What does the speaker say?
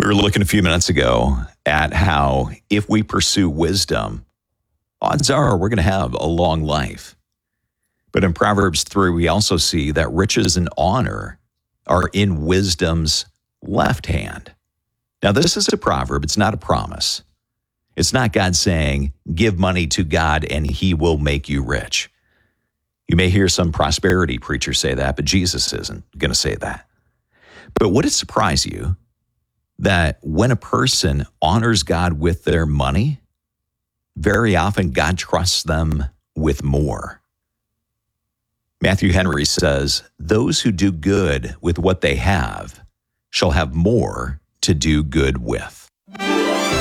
We were looking a few minutes ago at how if we pursue wisdom, odds are we're going to have a long life. But in Proverbs 3, we also see that riches and honor are in wisdom's left hand. Now, this is a proverb. It's not a promise. It's not God saying, give money to God and he will make you rich. You may hear some prosperity preachers say that, but Jesus isn't going to say that. But would it surprise you that when a person honors God with their money, very often God trusts them with more? Matthew Henry says, those who do good with what they have shall have more to do good with.